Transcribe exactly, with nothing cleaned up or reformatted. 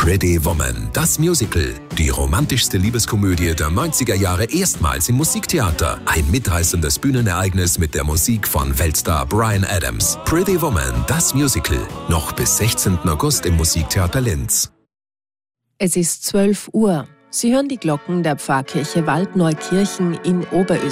Pretty Woman, das Musical. Die romantischste Liebeskomödie der neunziger Jahre erstmals im Musiktheater. Ein mitreißendes Bühnenereignis mit der Musik von Weltstar Bryan Adams. Pretty Woman, das Musical. Noch bis sechzehnten August im Musiktheater Linz. Es ist zwölf Uhr. Sie hören die Glocken der Pfarrkirche Waldneukirchen in Oberösterreich.